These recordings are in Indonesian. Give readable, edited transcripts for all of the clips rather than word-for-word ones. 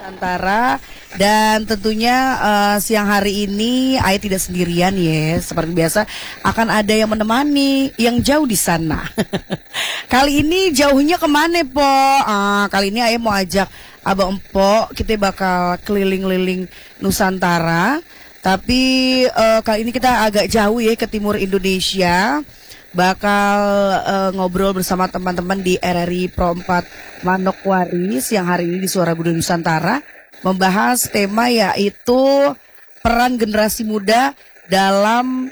Nusantara. Dan tentunya siang hari ini Ayah tidak sendirian ya. Seperti biasa akan ada yang menemani yang jauh di sana. Kali ini jauhnya kemana Po? Kali ini Ayah mau ajak Abang Empok. Kita bakal keliling-keliling Nusantara. Tapi kali ini kita agak jauh ya ke timur Indonesia. Bakal ngobrol bersama teman-teman di RRI Pro 4 Manokwari siang hari ini di Suara Budaya Nusantara, membahas tema yaitu peran generasi muda dalam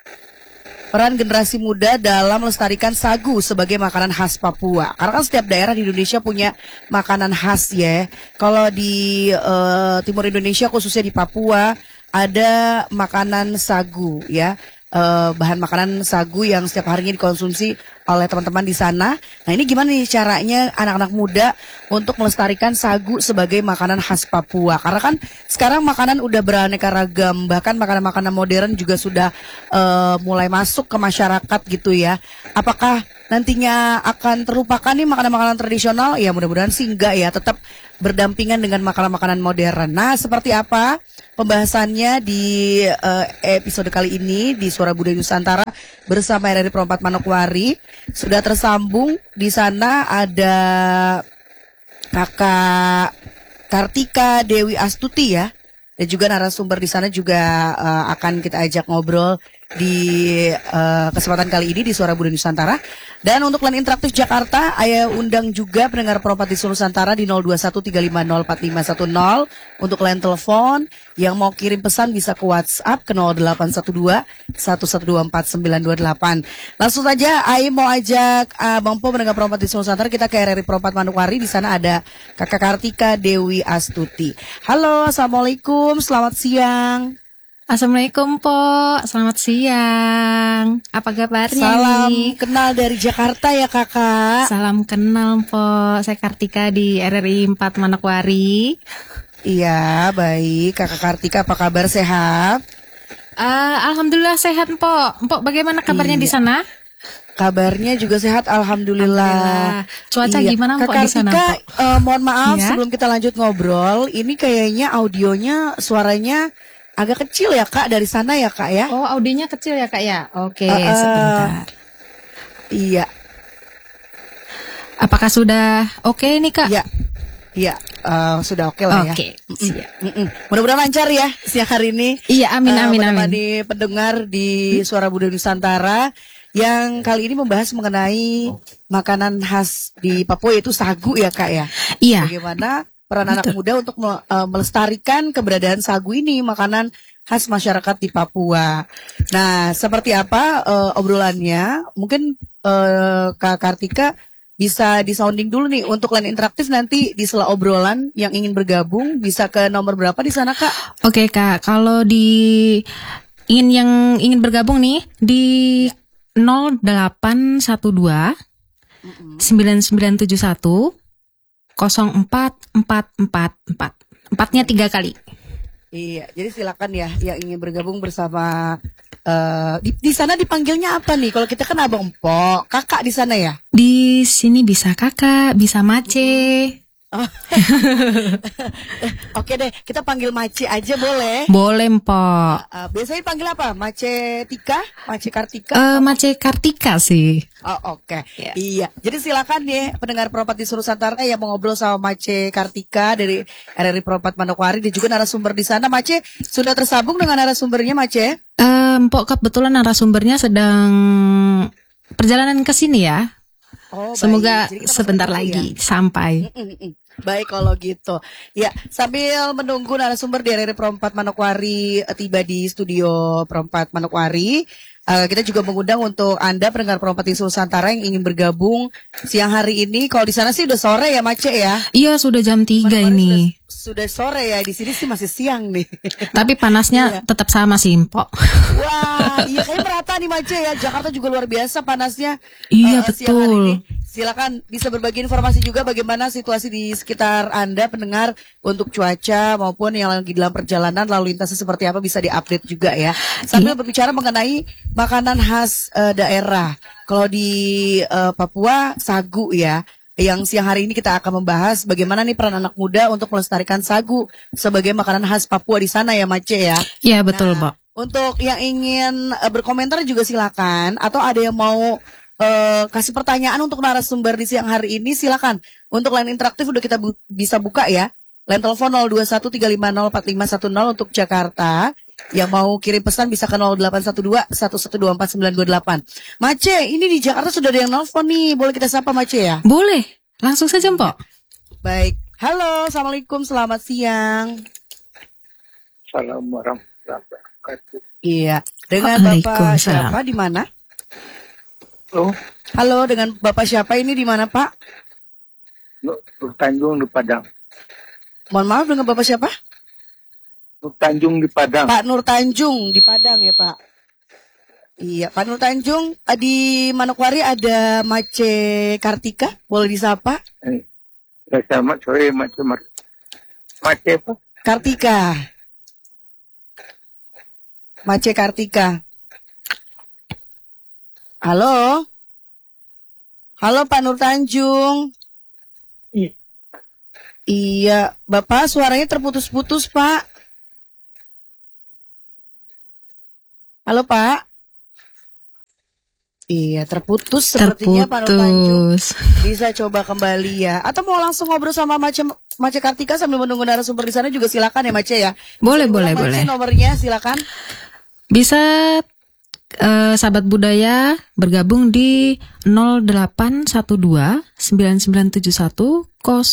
melestarikan sagu sebagai makanan khas Papua. Karena kan setiap daerah di Indonesia punya makanan khas ya. Kalau di timur Indonesia khususnya di Papua ada makanan sagu ya. Bahan makanan sagu yang setiap harinya dikonsumsi oleh teman-teman di sana. Nah ini gimana nih caranya anak-anak muda untuk melestarikan sagu sebagai makanan khas Papua? Karena kan sekarang makanan udah beraneka ragam, bahkan makanan-makanan modern juga sudah mulai masuk ke masyarakat gitu ya. Apakah nantinya akan terlupakan nih makanan-makanan tradisional? Ya mudah-mudahan sih enggak ya, tetap berdampingan dengan makanan-makanan modern. Nah seperti apa pembahasannya di episode kali ini di Suara Budaya Nusantara bersama RRI Pro 4 Manokwari. Sudah tersambung di sana ada Kakak Kartika Dewi Astuti ya. Dan juga narasumber di sana juga akan kita ajak ngobrol di kesempatan kali ini di Suara Budaya Nusantara. Dan untuk line interaktif Jakarta, Ayah undang juga pendengar Pro 4 di seluruh Nusantara di 0213504510 untuk line telepon. Yang mau kirim pesan bisa ke WhatsApp ke 0812-1124-928. Langsung saja Ayah mau ajak Bang Po pendengar Pro 4 di seluruh Nusantara, kita ke RRI Pro 4 Manokwari. Di sana ada Kakak Kartika Dewi Astuti. Halo, Assalamualaikum, selamat siang. Assalamualaikum Po, selamat siang. Apa kabarnya Salam nih? kenal dari Jakarta ya Kakak. Salam kenal Po, saya Kartika di RRI 4 Manokwari. Iya baik, Kakak Kartika apa kabar, sehat? Alhamdulillah sehat Po. Po bagaimana kabarnya di sana? Kabarnya juga sehat, alhamdulillah. Cuaca gimana Po Kakak di sana Kartika, Po? mohon maaf Iya? sebelum kita lanjut ngobrol, ini kayaknya audionya suaranya agak kecil ya Kak dari sana ya Kak ya? Oh audionya kecil ya Kak ya? Oke, sebentar. Iya. Apakah sudah oke nih Kak? Iya, sudah oke lah ya. Oke, siap. Mudah-mudahan lancar ya siang hari ini. Iya, amin. Menemani pendengar di Suara Budaya Nusantara yang kali ini membahas mengenai makanan khas di Papua yaitu sagu ya Kak ya. Iya. Bagaimana peran anak muda untuk melestarikan keberadaan sagu ini, makanan khas masyarakat di Papua. Nah, seperti apa obrolannya? Mungkin Kak Kartika bisa di-sounding dulu nih untuk line interaktif nanti di sela obrolan yang ingin bergabung bisa ke nomor berapa di sana Kak? Oke Kak, kalau yang ingin bergabung nih di 0812 9971 04444. Empatnya 3 kali. Iya, jadi silakan ya yang ingin bergabung bersama di sana dipanggilnya apa nih? Kalau kita kan Abang Empok, Kakak di sana ya? Di sini bisa Kakak, bisa Mace. Oke deh, kita panggil Mace aja boleh? Boleh Mpok. Biasanya panggil apa? Mace Tika? Mace Kartika? Mace Kartika sih. Oh oke. Ya. Iya. Jadi silakan deh pendengar Pro 4 di seluruh Nusantara yang mau ngobrol sama Mace Kartika dari RRI Pro 4 Manokwari dan juga narasumber di sana. Mace sudah tersambung dengan narasumbernya Mace? Mpok kebetulan narasumbernya sedang perjalanan ke sini ya. Oh, semoga baik. sebentar lagi sampai. Baik kalau gitu. Ya, sambil menunggu narasumber di RRI Pro 4 Manokwari tiba di studio Pro 4 Manokwari, kita juga mengundang untuk Anda pendengar Pro 4 di seluruh Nusantara yang ingin bergabung siang hari ini. Kalau di sana sih udah sore ya Mace ya? Iya, sudah jam 3 ini. Sudah sore ya, di sini sih masih siang nih. Tapi panasnya tetap sama sih, Mpok. Wah, iya kayaknya merata nih Mace ya. Jakarta juga luar biasa panasnya. Iya, siang hari ini. betul. Silakan bisa berbagi informasi juga bagaimana situasi di sekitar Anda pendengar untuk cuaca maupun yang lagi dalam perjalanan lalu lintasnya seperti apa bisa diupdate juga ya. Sambil berbicara mengenai makanan khas daerah. Kalau di Papua sagu ya. Yang siang hari ini kita akan membahas bagaimana nih peran anak muda untuk melestarikan sagu sebagai makanan khas Papua di sana ya Mace ya. Iya betul, Nah, Mbak. untuk yang ingin berkomentar juga silakan, atau ada yang mau kasih pertanyaan untuk narasumber di siang hari ini silakan. Untuk line interaktif udah kita bisa buka ya. Line telepon 0213504510 untuk Jakarta. Yang mau kirim pesan bisa ke 0812-1124-928. Mace, ini di Jakarta sudah ada yang nelfon nih. Boleh kita sapa Mace ya? Boleh, langsung saja, Mpok. Baik. Halo, Assalamualaikum, selamat siang. Assalamualaikum warahmatullahi wabarakatuh. Iya, dengan Bapak Waalaikumsalam. siapa di mana? Halo, Halo, dengan Bapak siapa ini di mana, Pak? Nur Tanjung di Padang. Mohon maaf, dengan Bapak siapa? Nur Tanjung di Padang. Pak Nur Tanjung di Padang ya, Pak. Iya, Pak Nur Tanjung, di Manokwari ada Mace Kartika, boleh disapa? Ya, selamat sore, Macam apa? Kartika. Mace Kartika. Halo? Halo Pak Nur Tanjung. Iya. Iya, Bapak suaranya terputus-putus, Pak. Halo, Pak. Iya, terputus sepertinya Pak Nur Tanjung. Terputus. Bisa coba kembali ya. Atau mau langsung ngobrol sama Mace Kartika sambil menunggu narasumber di sana juga silakan ya Mace ya. Boleh, Bisa boleh, diulang, Mace, boleh. nomornya silakan. Bisa sahabat budaya bergabung di 0812 9971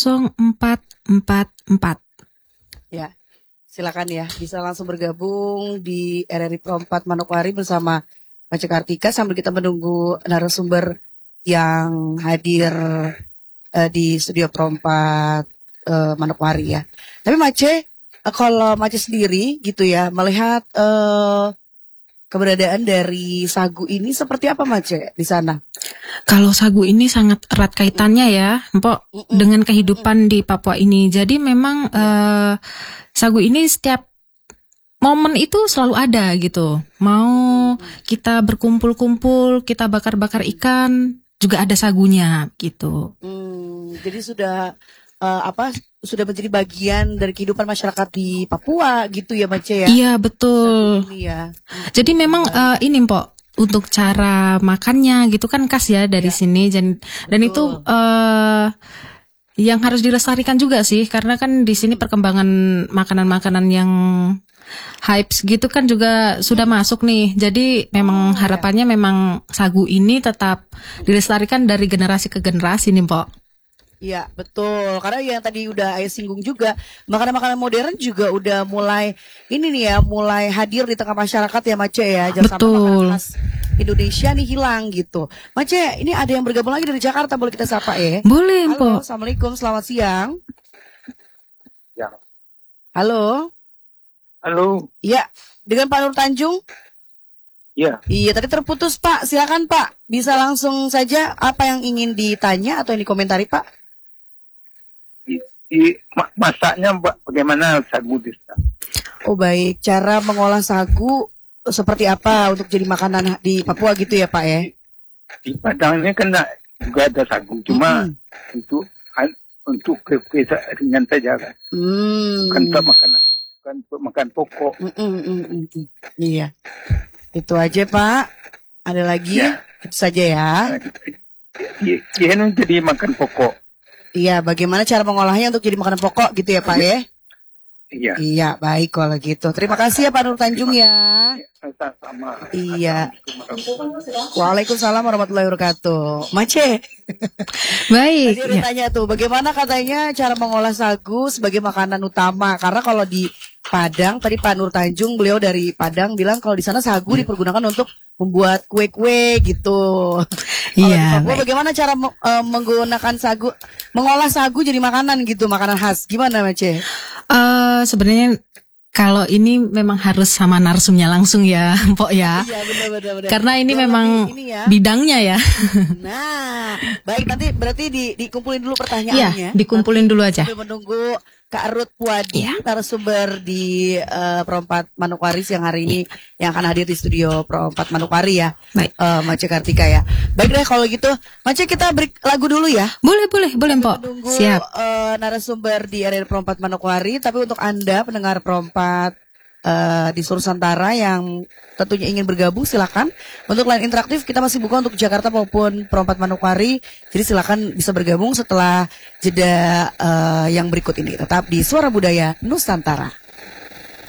0444. Ya. Silakan ya, bisa langsung bergabung di RRI Pro 4 Manokwari bersama Mace Kartika sambil kita menunggu narasumber yang hadir di studio Pro 4 Manokwari ya. Tapi Mace, kalau Mace sendiri gitu ya, melihat keberadaan dari sagu ini seperti apa Mace di sana? Kalau sagu ini sangat erat kaitannya ya, Mpok, dengan kehidupan di Papua ini. Jadi memang sagu ini setiap momen itu selalu ada gitu. Mau kita berkumpul-kumpul, kita bakar-bakar ikan, juga ada sagunya gitu. Jadi sudah sudah menjadi bagian dari kehidupan masyarakat di Papua gitu ya Mace ya? Iya betul. Sagu ini ya. Jadi memang ini Mpok, untuk cara makannya gitu kan khas ya dari sini dan itu yang harus dilestarikan juga sih, karena kan di sini perkembangan makanan-makanan yang hypes gitu kan juga sudah masuk nih. Jadi memang harapannya memang sagu ini tetap dilestarikan dari generasi ke generasi nih, Mpok. Iya betul, karena yang tadi udah Ayah singgung juga, makanan-makanan modern juga udah mulai ini nih ya, mulai hadir di tengah masyarakat ya Mace ya. Jangan sampai Betul. makanan khas Indonesia nih hilang gitu. Mace, ini ada yang bergabung lagi dari Jakarta, boleh kita sapa ya? Boleh, Halo, Mpok. Assalamualaikum, selamat siang. Ya. Halo, Halo, iya, dengan Pak Nur Tanjung? ya. Iya, tadi terputus Pak, silakan Pak, bisa langsung saja apa yang ingin ditanya atau yang dikomentari Pak? Masaknya bagaimana sagu di sana? Oh baik, cara mengolah sagu seperti apa untuk jadi makanan di Papua gitu ya Pak ya? Di Padang ini kan juga ada sagu, cuma untuk ringan saja kan. Bukan untuk makan pokok. Iya, itu aja Pak. Ada lagi? Ya. Itu saja ya. Dia ini jadi makan pokok. Iya, bagaimana cara mengolahnya untuk jadi makanan pokok gitu ya Pak ya? Iya. Iya, baik kalau gitu. Terima kasih ya Pak Nur Tanjung ya. Sama. Iya. Waalaikumsalam warahmatullahi wabarakatuh. Mace, Baik. tadi udah Ya. tanya tuh, bagaimana katanya cara mengolah sagu sebagai makanan utama? Karena kalau di Padang, tadi Pak Nur Tanjung, beliau dari Padang bilang kalau di sana sagu dipergunakan untuk membuat kue-kue gitu. Kalau di Iya, Papua baik. bagaimana cara menggunakan sagu, mengolah sagu jadi makanan gitu, makanan khas? Gimana Mace? Sebenarnya kalau ini memang harus sama narsumnya langsung ya, Mpok ya. Iya benar. Karena ini Biar memang lebih ini ya. bidangnya ya. Nah, baik nanti berarti dikumpulin dulu pertanyaannya. Iya, dikumpulin dulu aja. Sambil menunggu Kak Ruth Puadi, narasumber di Perempat Manokwari siang hari ini yang akan hadir di studio Perempat Manokwari ya. Baik. Mace Kartika ya. Baik deh kalau gitu, Mace kita break lagu dulu ya. Boleh, Mpok. Siap. Narasumber di area Perempat Manokwari, tapi untuk Anda pendengar Perempat di seluruh Nusantara yang tentunya ingin bergabung silakan. Untuk line interaktif kita masih buka untuk Jakarta maupun Perempat Manokwari. Jadi silakan bisa bergabung setelah jeda yang berikut ini. Tetap di Suara Budaya Nusantara.